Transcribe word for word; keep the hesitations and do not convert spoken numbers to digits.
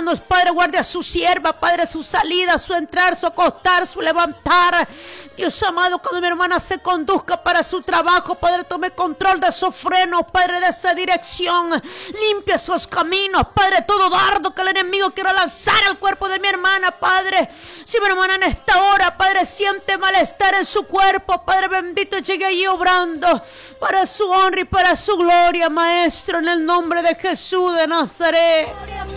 manos, Padre, guarde a su sierva, Padre, su salida, su entrar, su acostar, su levantar. Dios amado, cuando mi hermana se conduzca para su trabajo, Padre, tome control de esos frenos, Padre, de esa dirección. Limpia esos caminos, Padre, todo dardo que el enemigo quiera lanzar al cuerpo de mi hermana, Padre. Si mi hermana en esta hora, Padre, siente malestar en su cuerpo, Padre bendito, llegue allí obrando para su honra y para su gloria, Maestro, en el nombre de Jesús de Nazaret.